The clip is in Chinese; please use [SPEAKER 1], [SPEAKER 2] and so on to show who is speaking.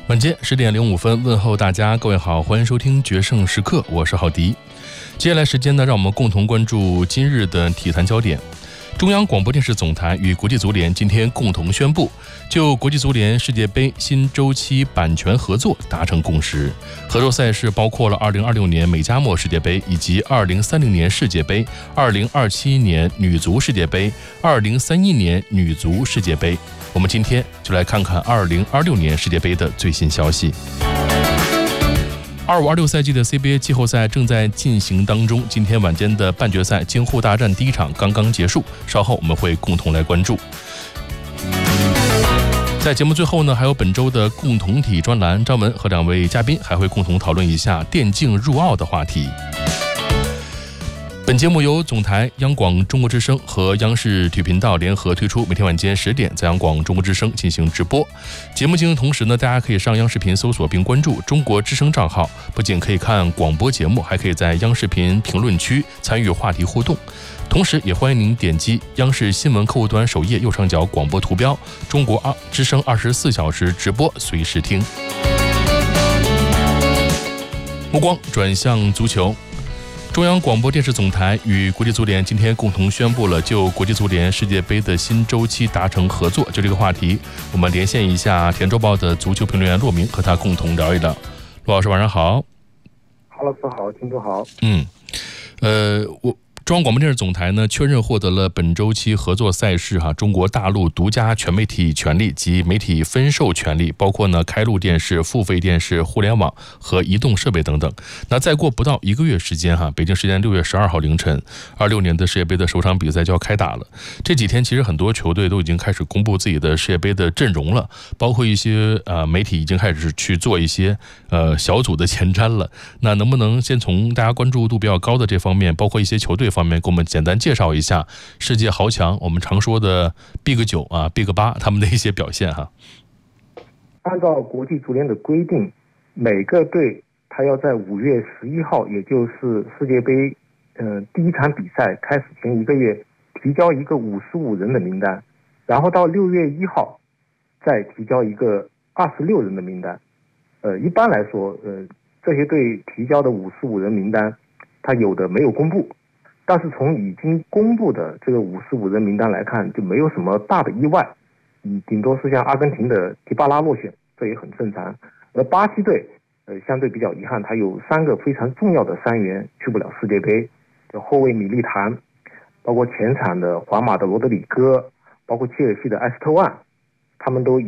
[SPEAKER 1] 晚间10:05问候大家，各位好，欢迎收听决胜时刻，我是郝迪。接下来时间呢，让我们共同关注今日的体坛焦点。中央广播电视总台与国际足联今天共同宣布，就国际足联世界杯新周期版权合作达成共识。合作赛事包括了2026年美加墨世界杯，以及2030年世界杯、2027年女足世界杯、2031年女足世界杯。我们今天就来看看2026年世界杯的最新消息。25-26赛季的 CBA 季后赛正在进行当中，今天晚间的半决赛京沪大战第一场刚刚结束，稍后我们会共同来关注。在节目最后呢，还有本周的共同体专栏，张文和两位嘉宾还会共同讨论一下电竞入奥的话题。本节目由总台、央广中国之声和央视体育频道联合推出，每天晚间10点在央广中国之声进行直播。节目进行同时呢，大家可以上央视频搜索并关注中国之声账号，不仅可以看广播节目，还可以在央视频评论区参与话题互动。同时也欢迎您点击央视新闻客户端首页右上角广播图标，中国之声24小时直播随时听。目光转向足球。中央广播电视总台与国际足联今天共同宣布了就国际足联世界杯的新周期达成合作。就这个话题，我们连线一下田周报的足球评论员骆明，和他共同聊一聊。骆老师晚上好。
[SPEAKER 2] 郝老师好，听众好。
[SPEAKER 1] 中央广播电视总台呢确认获得了本周期合作赛事中国大陆独家全媒体权利及媒体分授权利，包括呢开路电视、付费电视、互联网和移动设备等等。那再过不到1个月时间北京时间6月12号凌晨，26年的世界杯的首场比赛就要开打了。这几天其实很多球队都已经开始公布自己的世界杯的阵容了，包括一些媒体已经开始去做一些小组的前瞻了。那能不能先从大家关注度比较高的这方面，包括一些球队方面，给我们简单介绍一下世界豪强，我们常说的 Big 9 Big 8他们的一些表现
[SPEAKER 2] 按照国际足联的规定，每个队他要在5月11号，也就是世界杯第一场比赛开始前1个月提交一个55人的名单，然后到6月1号再提交一个26人的名单。一般来说这些队提交的55人名单他有的没有公布，但是从已经公布的这个55人名单来看，就没有什么大的意外，顶多是像阿根廷的迪巴拉落选，这也很正常。而巴西队相对比较遗憾，他有3个非常重要的3员去不了世界杯，后卫米利唐，包括前场的皇马的罗德里戈，包括切尔西的埃斯特万，他们都